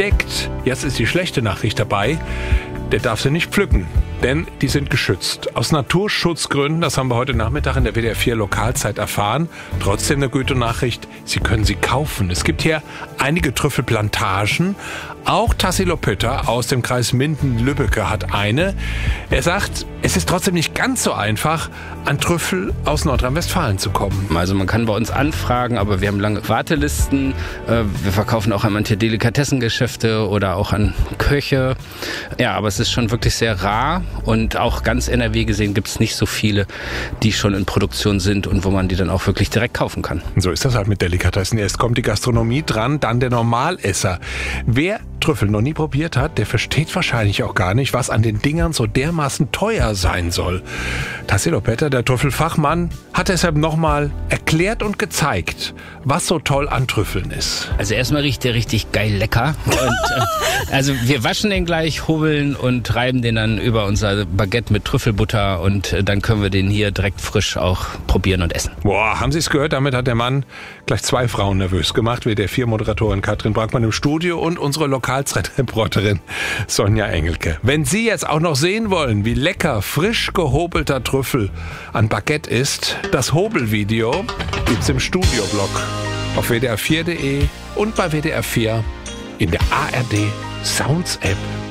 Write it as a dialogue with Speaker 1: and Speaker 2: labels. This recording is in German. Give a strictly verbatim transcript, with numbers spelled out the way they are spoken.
Speaker 1: entdeckt. Jetzt ist die schlechte Nachricht dabei. Der darf sie nicht pflücken, denn die sind geschützt. Aus Naturschutzgründen, das haben wir heute Nachmittag in der W D R vier Lokalzeit erfahren. Trotzdem eine gute Nachricht, Sie können sie kaufen. Es gibt hier einige Trüffelplantagen. Auch Tassilo Pütter aus dem Kreis Minden-Lübbecke hat eine. Er sagt, es ist trotzdem nicht ganz so einfach, an Trüffel aus Nordrhein-Westfalen zu kommen.
Speaker 2: Also man kann bei uns anfragen, aber wir haben lange Wartelisten. Wir verkaufen auch an manche Delikatessengeschäfte oder auch an Köche. Ja, aber es ist schon wirklich sehr rar und auch ganz N R W gesehen gibt es nicht so viele, die schon in Produktion sind und wo man die dann auch wirklich direkt kaufen kann.
Speaker 1: So ist das halt mit Delikatessen. Erst kommt die Gastronomie dran, dann der Normalesser. Wer Trüffel noch nie probiert hat, der versteht wahrscheinlich auch gar nicht, was an den Dingern so dermaßen teuer sein soll. Tassilo Pütter, der Trüffelfachmann, hat deshalb nochmal erklärt und gezeigt, was so toll an Trüffeln ist.
Speaker 2: Also erstmal riecht der richtig geil lecker. Und, äh, also wir waschen den gleich, hobeln und reiben den dann über unser Baguette mit Trüffelbutter und äh, dann können wir den hier direkt frisch auch probieren und essen.
Speaker 1: Boah, haben Sie es gehört? Damit hat der Mann gleich zwei Frauen nervös gemacht, wie der vier Moderatorin Katrin Brackmann im Studio und unsere Lokalzeitreporterin Sonja Engelke. Wenn Sie jetzt auch noch sehen wollen, wie lecker frisch gehobelter Trüffel an Baguette ist, das Hobelvideo gibt's im Studioblog auf w d r vier punkt d e und bei W D R vier in der A R D Sounds App